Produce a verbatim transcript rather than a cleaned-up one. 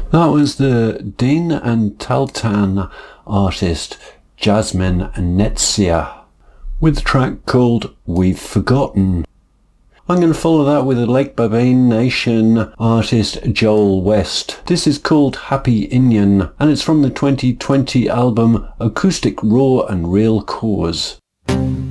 That was the Din and Taltan artist Jasmine Netsia with the track called We've Forgotten. I'm going to follow that with the Lake Babane Nation artist Joel West. This is called Happy Indian and it's from the twenty twenty album Acoustic Raw and Real Cause.